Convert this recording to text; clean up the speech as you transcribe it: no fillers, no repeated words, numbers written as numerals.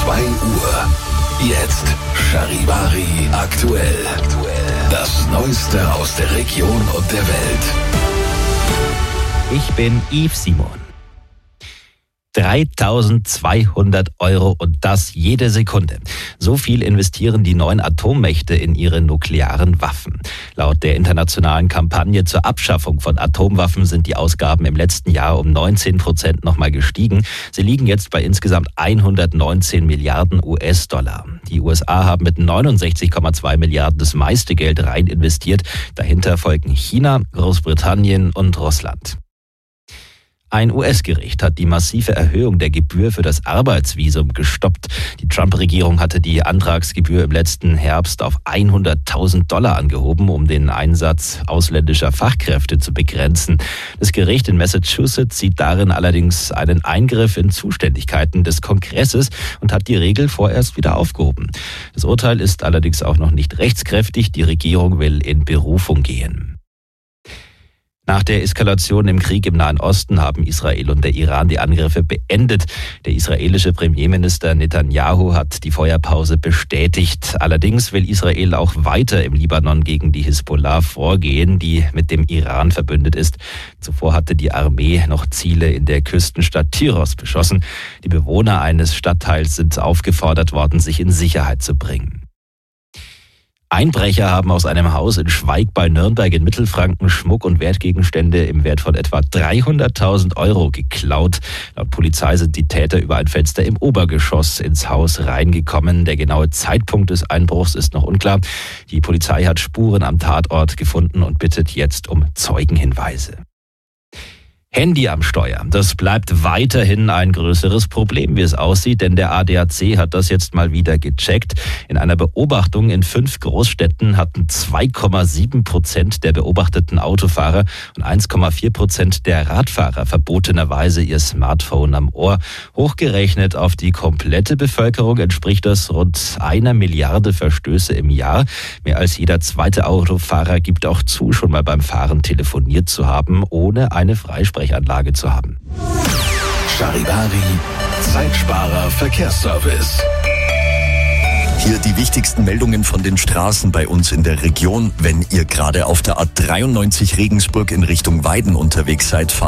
2 Uhr. Jetzt Charivari aktuell. Das Neueste aus der Region und der Welt. Ich bin Yves Simon. 3.200 € und das jede Sekunde. So viel investieren die 9 Atommächte in ihre nuklearen Waffen. Laut der internationalen Kampagne zur Abschaffung von Atomwaffen sind die Ausgaben im letzten Jahr um 19% nochmal gestiegen. Sie liegen jetzt bei insgesamt 119 Milliarden US-Dollar. Die USA haben mit 69,2 Milliarden das meiste Geld rein investiert. Dahinter folgen China, Großbritannien und Russland. Ein US-Gericht hat die massive Erhöhung der Gebühr für das Arbeitsvisum gestoppt. Die Trump-Regierung hatte die Antragsgebühr im letzten Herbst auf $100.000 angehoben, um den Einsatz ausländischer Fachkräfte zu begrenzen. Das Gericht in Massachusetts sieht darin allerdings einen Eingriff in Zuständigkeiten des Kongresses und hat die Regel vorerst wieder aufgehoben. Das Urteil ist allerdings auch noch nicht rechtskräftig. Die Regierung will in Berufung gehen. Nach der Eskalation im Krieg im Nahen Osten haben Israel und der Iran die Angriffe beendet. Der israelische Premierminister Netanyahu hat die Feuerpause bestätigt. Allerdings will Israel auch weiter im Libanon gegen die Hisbollah vorgehen, die mit dem Iran verbündet ist. Zuvor hatte die Armee noch Ziele in der Küstenstadt Tyros beschossen. Die Bewohner eines Stadtteils sind aufgefordert worden, sich in Sicherheit zu bringen. Einbrecher haben aus einem Haus in Schweig bei Nürnberg in Mittelfranken Schmuck und Wertgegenstände im Wert von etwa 300.000 € geklaut. Laut Polizei sind die Täter über ein Fenster im Obergeschoss ins Haus reingekommen. Der genaue Zeitpunkt des Einbruchs ist noch unklar. Die Polizei hat Spuren am Tatort gefunden und bittet jetzt um Zeugenhinweise. Handy am Steuer. Das bleibt weiterhin ein größeres Problem, wie es aussieht, denn der ADAC hat das jetzt mal wieder gecheckt. In einer Beobachtung in 5 Großstädten hatten 2,7% der beobachteten Autofahrer und 1,4% der Radfahrer verbotenerweise ihr Smartphone am Ohr. Hochgerechnet auf die komplette Bevölkerung entspricht das rund 1 Milliarde Verstöße im Jahr. Mehr als jeder zweite Autofahrer gibt auch zu, schon mal beim Fahren telefoniert zu haben, ohne eine Freisprechanlage zu haben. Charivari, Zeitsparer Verkehrsservice. Hier die wichtigsten Meldungen von den Straßen bei uns in der Region. Wenn ihr gerade auf der A93 Regensburg in Richtung Weiden unterwegs seid,